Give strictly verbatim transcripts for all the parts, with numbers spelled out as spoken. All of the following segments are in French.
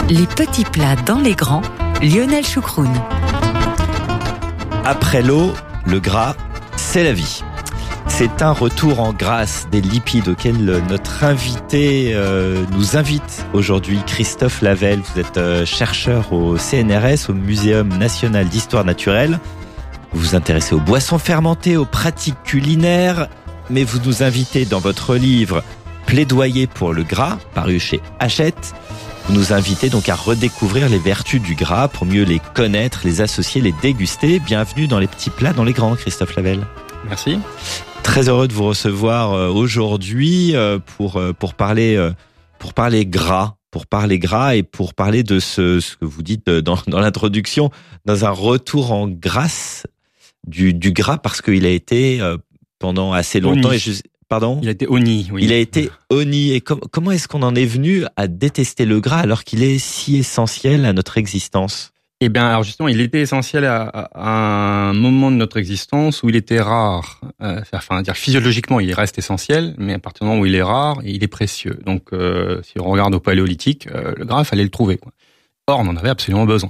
Les petits plats dans les grands, Lionel Choucroune. Après l'eau, le gras, c'est la vie. C'est un retour en grâce des lipides auquel notre invité euh, nous invite aujourd'hui. Christophe Lavelle, vous êtes euh, chercheur au C N R S, au Muséum National d'Histoire Naturelle. Vous vous intéressez aux boissons fermentées, aux pratiques culinaires, mais vous nous invitez dans votre livre Plaidoyer pour le gras, paru chez Hachette. Vous nous invitez donc à redécouvrir les vertus du gras pour mieux les connaître, les associer, les déguster. Bienvenue dans les petits plats dans les grands, Christophe Lavelle. Merci. Très heureux de vous recevoir aujourd'hui pour pour parler pour parler gras, pour parler gras et pour parler de ce ce que vous dites dans dans l'introduction, dans un retour en grâce du du gras parce qu'il a été pendant assez longtemps Oni. et je, pardon. Il a été honni. Oui. Il a été honni. Et com- comment est-ce qu'on en est venu à détester le gras alors qu'il est si essentiel à notre existence? Eh bien, alors justement, il était essentiel à, à un moment de notre existence où il était rare. Euh, enfin, dire physiologiquement, il reste essentiel, mais à partir du moment où il est rare, il est précieux. Donc, euh, si on regarde au paléolithique, euh, le gras, il fallait le trouver, quoi. Or, on en avait absolument besoin.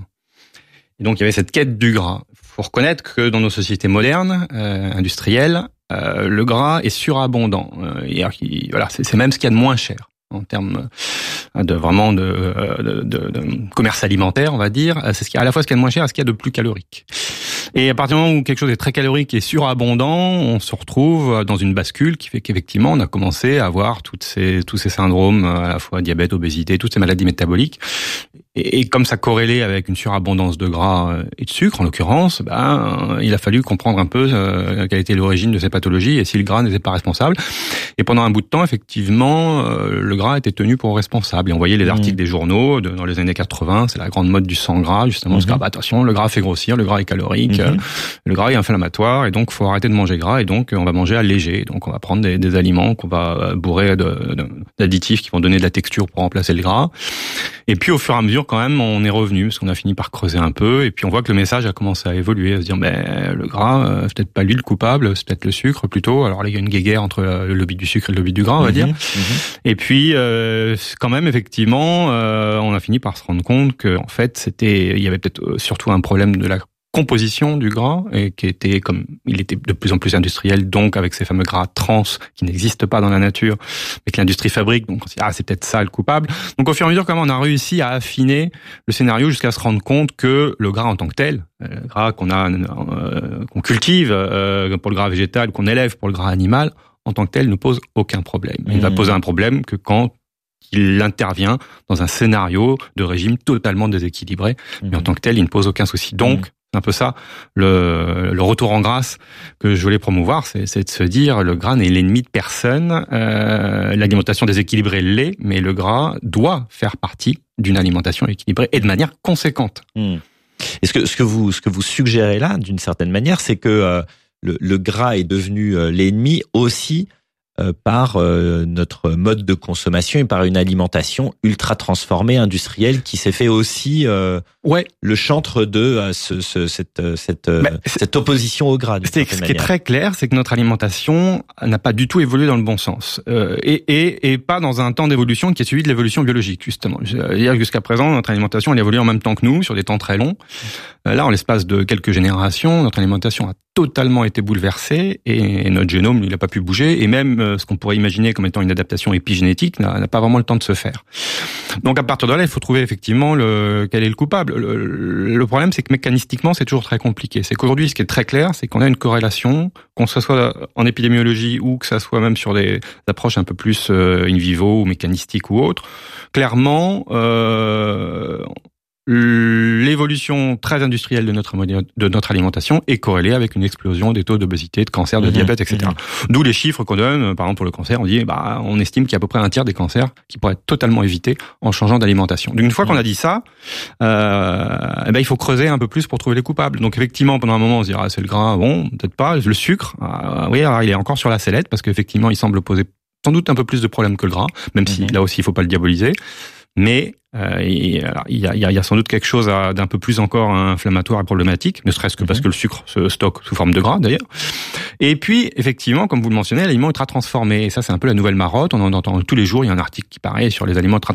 Et donc, il y avait cette quête du gras. Il faut reconnaître que dans nos sociétés modernes, euh, industrielles, euh, le gras est surabondant. Euh, et, voilà, c'est, c'est même ce qu'il y a de moins cher en termes de vraiment de, de, de, de commerce alimentaire, on va dire. C'est ce qui est à la fois ce qu'il y a de moins cher et ce qu'il y a de plus calorique. Et à partir du moment où quelque chose est très calorique et surabondant, on se retrouve dans une bascule qui fait qu'effectivement, on a commencé à avoir toutes ces, tous ces syndromes, à la fois diabète, obésité, toutes ces maladies métaboliques. Et, et comme ça corrélait avec une surabondance de gras et de sucre, en l'occurrence, ben, il a fallu comprendre un peu euh, quelle était l'origine de ces pathologies et si le gras n'était pas responsable. Et pendant un bout de temps, effectivement, euh, le gras était tenu pour responsable. Et on voyait les articles mmh. des journaux de, dans les années quatre-vingts, c'est la grande mode du sang gras, justement, mmh. parce que, bah, attention, le gras fait grossir, le gras est calorique, mmh. euh, le gras est inflammatoire, et donc faut arrêter de manger gras, et donc on va manger allégé. Donc on va prendre des, des aliments qu'on va bourrer de, de, d'additifs qui vont donner de la texture pour remplacer le gras. Et puis au fur et à mesure, quand même, on est revenu, parce qu'on a fini par creuser un peu, et puis on voit que le message a commencé à évoluer, à se dire, ben, le gras, euh, c'est peut-être pas lui le coupable, c'est peut-être le sucre plutôt. Alors là, il y a une guéguerre entre le lobby du sucre et le lobby du gras, on va mmh, dire. Mmh. Et puis, euh, quand même, effectivement, euh, on a fini par se rendre compte que, en fait, c'était, il y avait peut-être surtout un problème de la composition du gras et qui était comme il était de plus en plus industriel, donc avec ces fameux gras trans qui n'existent pas dans la nature mais que l'industrie fabrique, donc on s'est dit, ah, c'est peut-être ça le coupable. Donc au fur et à mesure, quand même, on a réussi à affiner le scénario jusqu'à se rendre compte que le gras en tant que tel, le gras qu'on a euh, qu'on cultive euh, pour le gras végétal, qu'on élève pour le gras animal, en tant que tel ne pose aucun problème. Il mmh. va poser un problème que quand il intervient dans un scénario de régime totalement déséquilibré, mmh. mais en tant que tel, il ne pose aucun souci. Donc mmh. c'est un peu ça, le, le retour en grâce que je voulais promouvoir, c'est, c'est de se dire le gras n'est l'ennemi de personne. Euh, l'alimentation déséquilibrée l'est, mais le gras doit faire partie d'une alimentation équilibrée et de manière conséquente. Mmh. Et ce que, ce que vous, ce que vous suggérez là, d'une certaine manière, c'est que euh, le, le gras est devenu euh, l'ennemi aussi Euh, par euh, notre mode de consommation et par une alimentation ultra transformée, industrielle, qui s'est fait aussi euh, ouais. le chantre de euh, ce, ce, cette, cette, bah, cette opposition au gras. C'est, ce qui est très clair, c'est que notre alimentation n'a pas du tout évolué dans le bon sens euh, et, et, et pas dans un temps d'évolution qui est suivi de l'évolution biologique, justement. Dire jusqu'à présent, notre alimentation elle évolue en même temps que nous, sur des temps très longs. Euh, là, en l'espace de quelques générations, notre alimentation a totalement été bouleversée et notre génome, lui, il n'a pas pu bouger et même euh, ce qu'on pourrait imaginer comme étant une adaptation épigénétique n'a, n'a pas vraiment le temps de se faire. Donc à partir de là, il faut trouver effectivement le, quel est le coupable. Le, le problème, c'est que mécanistiquement, c'est toujours très compliqué. C'est qu'aujourd'hui, ce qui est très clair, c'est qu'on a une corrélation, qu'on ce soit en épidémiologie ou que ça soit même sur des approches un peu plus euh, in vivo ou mécanistiques ou autres. Clairement, euh, l'évolution très industrielle de notre de notre alimentation est corrélée avec une explosion des taux d'obésité, de cancer, de mmh, diabète, et cetera. Mmh. D'où les chiffres qu'on donne, par exemple pour le cancer, on dit bah on estime qu'il y a à peu près un tiers des cancers qui pourraient être totalement évités en changeant d'alimentation. Donc une fois mmh. qu'on a dit ça, euh, eh ben il faut creuser un peu plus pour trouver les coupables. Donc effectivement, pendant un moment, on se dira ah, c'est le gras, bon peut-être pas, le sucre, ah, oui alors il est encore sur la sellette parce qu'effectivement il semble poser sans doute un peu plus de problèmes que le gras, même mmh. si là aussi il faut pas le diaboliser. Mais euh, il, y a, il y a sans doute quelque chose à, d'un peu plus encore inflammatoire et problématique, ne serait-ce que parce que le sucre se stocke sous forme de gras d'ailleurs. Et puis effectivement, comme vous le mentionnez, l'aliment ultra transformé. Et ça, c'est un peu la nouvelle marotte. On en entend tous les jours. Il y a un article qui paraît sur les aliments ultra